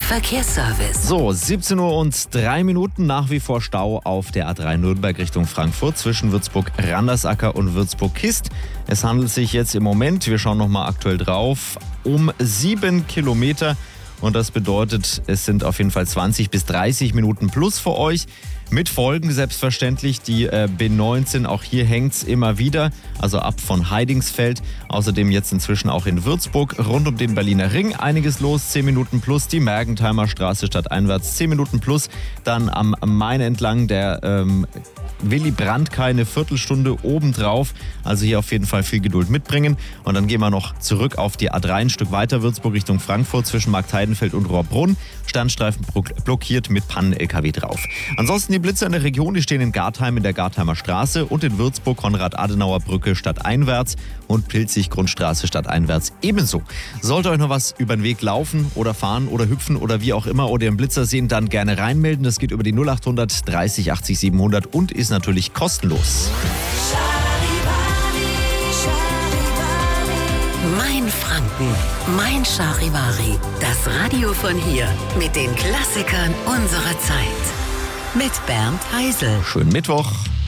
Verkehrsservice. So, 17:03 nach wie vor Stau auf der A3 Nürnberg Richtung Frankfurt zwischen Würzburg-Randersacker und Würzburg-Kist. Es handelt sich jetzt im Moment, wir schauen nochmal aktuell drauf, um 7 Kilometer. Und das bedeutet, es sind auf jeden Fall 20 bis 30 Minuten plus für euch. Mit Folgen selbstverständlich die B19, auch hier hängt's immer wieder, also ab von Heidingsfeld. Außerdem jetzt inzwischen auch in Würzburg rund um den Berliner Ring einiges los, 10 Minuten plus. Die Mergentheimer Straße stadteinwärts 10 Minuten plus. Dann am Main entlang der Willy Brandt keine Viertelstunde obendrauf. Also hier auf jeden Fall viel Geduld mitbringen. Und dann gehen wir noch zurück auf die A3 ein Stück weiter, Würzburg Richtung Frankfurt zwischen Marktheidenfeld und Rohrbrunn. Standstreifen blockiert mit Pannen-LKW drauf. Ansonsten die Blitzer in der Region, die stehen in Gartheim in der Gartheimer Straße und in Würzburg Konrad-Adenauer-Brücke stadteinwärts und Pilzig-Grundstraße stadteinwärts ebenso. Sollte euch noch was über den Weg laufen oder fahren oder hüpfen oder wie auch immer oder den Blitzer sehen, dann gerne reinmelden. Das geht über die 0800 30 80 700 und ist natürlich kostenlos. Mein Franken, mein Charivari. Das Radio von hier mit den Klassikern unserer Zeit. Mit Bernd Heisel. Schönen Mittwoch.